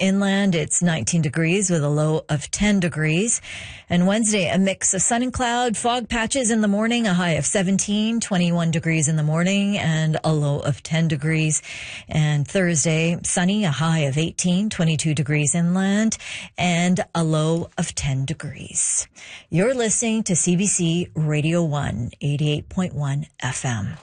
inland, it's 19 degrees with a low of 10 degrees. And Wednesday, a mix of sun and cloud, fog patches in the morning, a high of 17, 21 degrees in the morning, and a low of 10 degrees. And Thursday, sunny, a high of 18, 22 degrees inland, and a low of 10 degrees. You're listening to CBC Radio 1, 88.1 FM.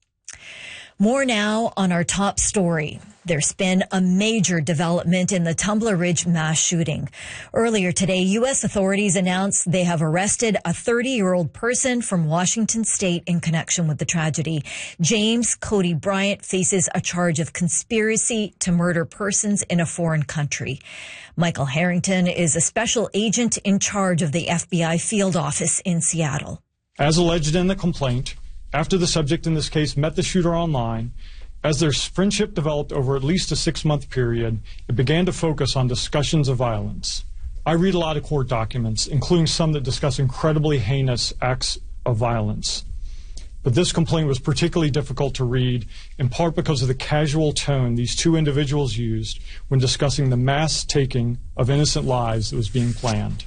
More now on our top story. There's been a major development in the Tumbler Ridge mass shooting. Earlier today, U.S. authorities announced they have arrested a 30-year-old person from Washington State in connection with the tragedy. James Cody Bryant faces a charge of conspiracy to murder persons in a foreign country. Michael Harrington is a special agent in charge of the FBI field office in Seattle. As alleged in the complaint, after the subject in this case met the shooter online, as their friendship developed over at least a 6-month period, it began to focus on discussions of violence. I read a lot of court documents, including some that discuss incredibly heinous acts of violence. But this complaint was particularly difficult to read, in part because of the casual tone these two individuals used when discussing the mass taking of innocent lives that was being planned.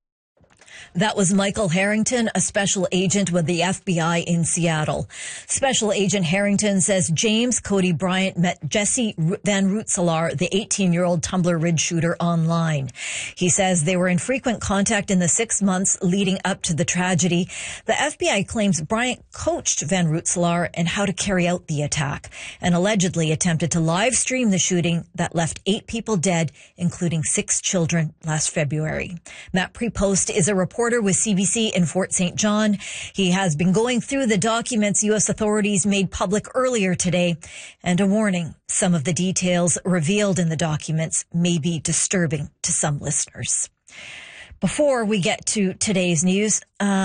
That was Michael Harrington, a special agent with the FBI in Seattle. Special Agent Harrington says James Cody Bryant met Jesse Van Rootselaar, the 18-year-old Tumbler Ridge shooter, online. He says they were in frequent contact in the 6 months leading up to the tragedy. The FBI claims Bryant coached Van Rootselaar in how to carry out the attack and allegedly attempted to live stream the shooting that left 8 people dead, including 6 children, last February. Matt Prepost is a reporter with CBC in Fort St. John. He has been going through the documents U.S. authorities made public earlier today, and a warning: some of the details revealed in the documents may be disturbing to some listeners. Before we get to today's news,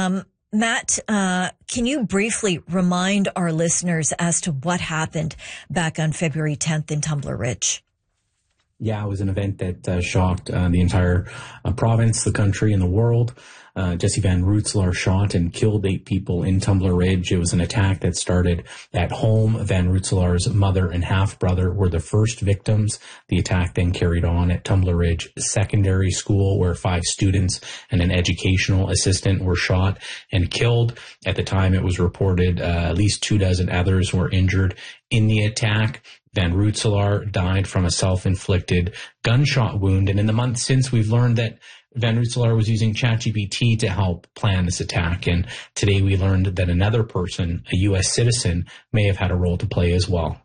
Matt, can you briefly remind our listeners as to what happened back on February 10th in Tumbler Ridge? Yeah, it was an event that shocked the entire province, the country, and the world. Jesse Van Rootselaar shot and killed 8 people in Tumbler Ridge. It was an attack that started at home. Van Rootselaar's mother and half-brother were the first victims. The attack then carried on at Tumbler Ridge Secondary School, where 5 students and an educational assistant were shot and killed. At the time, it was reported at least 24 others were injured in the attack. Van Rootselaar died from a self-inflicted gunshot wound. And in the months since, we've learned that Van Rootselaar was using ChatGPT to help plan this attack. And today we learned that another person, a U.S. citizen, may have had a role to play as well.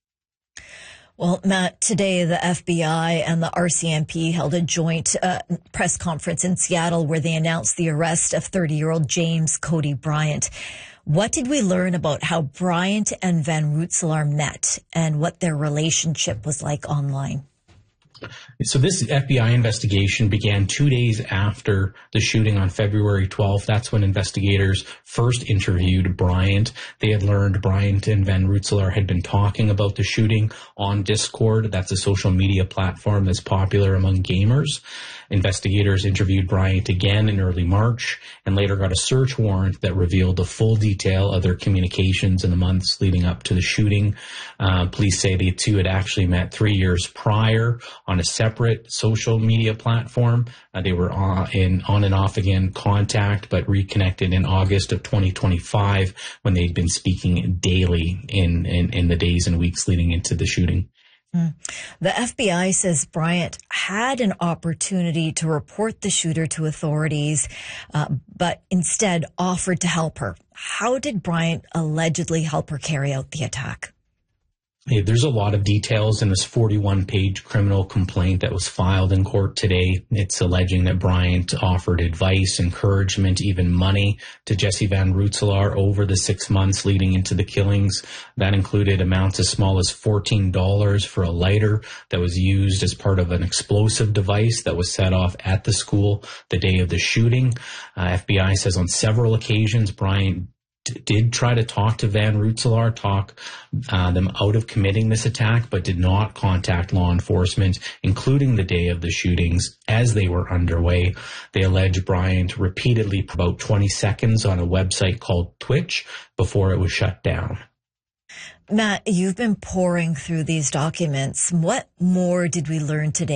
Well, Matt, today the FBI and the RCMP held a joint press conference in Seattle where they announced the arrest of 30-year-old James Cody Bryant. What did we learn about how Bryant and Van Rootselaar met and what their relationship was like online? So this FBI investigation began 2 days after the shooting on February 12th. That's when investigators first interviewed Bryant. They had learned Bryant and Van Rootselaar had been talking about the shooting on Discord. That's a social media platform that's popular among gamers. Investigators interviewed Bryant again in early March and later got a search warrant that revealed the full detail of their communications in the months leading up to the shooting. Police say the two had actually met 3 years prior on a separate social media platform. They were on and off again contact, but reconnected in August of 2025 when they'd been speaking daily in the days and weeks leading into the shooting. The FBI says Bryant had an opportunity to report the shooter to authorities, but instead offered to help her. How did Bryant allegedly help her carry out the attack? There's a lot of details in this 41-page criminal complaint that was filed in court today. It's alleging that Bryant offered advice, encouragement, even money to Jesse Van Rootselaar over the 6 months leading into the killings. That included amounts as small as $14 for a lighter that was used as part of an explosive device that was set off at the school the day of the shooting. FBI says on several occasions Bryant did try to talk to Van Rootselaar, talk them out of committing this attack, but did not contact law enforcement, including the day of the shootings as they were underway. They allege Bryant repeatedly for about 20 seconds on a website called Twitch before it was shut down. Matt, you've been poring through these documents. What more did we learn today